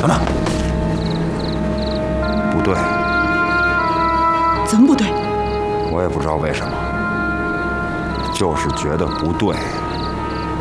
什么？不对。 怎么不对？ 我也不知道为什么，就是觉得不对。